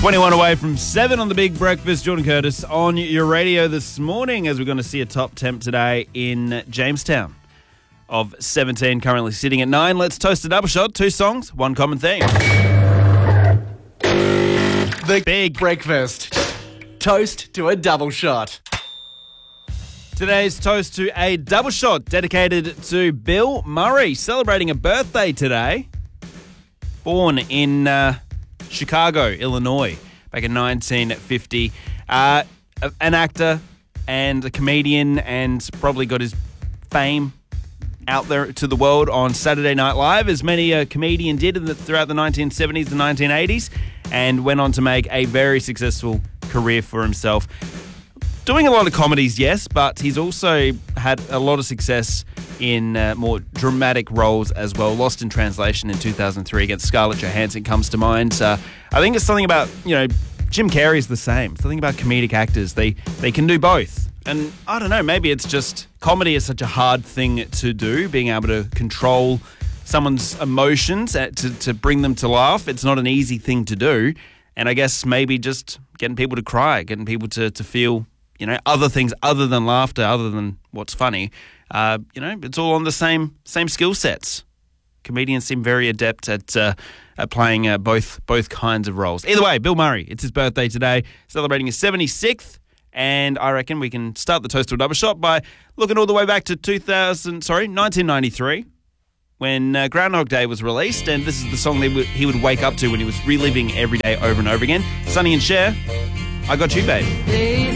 21 away from 7 on the Big Breakfast. Jordan Curtis on your radio this morning as we're going to see a top temp today in Jamestown of 17, currently sitting at 9. Let's toast a double shot. 2 songs, 1 common theme. The Big Breakfast. Toast to a double shot. Today's toast to a double shot dedicated to Bill Murray, celebrating a birthday today. Born in Chicago, Illinois, back in 1950. An actor and a comedian, and probably got his fame out there to the world on Saturday Night Live, as many a comedian did throughout the 1970s and 1980s, and went on to make a very successful career for himself. Doing a lot of comedies, yes, but he's also had a lot of success in more dramatic roles as well. Lost in Translation in 2003 against Scarlett Johansson comes to mind. I think it's something about, Jim Carrey's the same. Something about comedic actors. They can do both. And I don't know, maybe it's just comedy is such a hard thing to do, being able to control someone's emotions to bring them to laugh. It's not an easy thing to do. And I guess maybe just getting people to cry, getting people to feel other things other than laughter, other than what's funny. It's all on the same skill sets. Comedians seem very adept at playing both kinds of roles. Either way, Bill Murray, it's his birthday today, celebrating his 76th, and I reckon we can start the toast to a double shot by looking all the way back to 1993, when Groundhog Day was released, and this is the song that he would wake up to when he was reliving every day over and over again. Sonny and Cher, I Got You, Babe.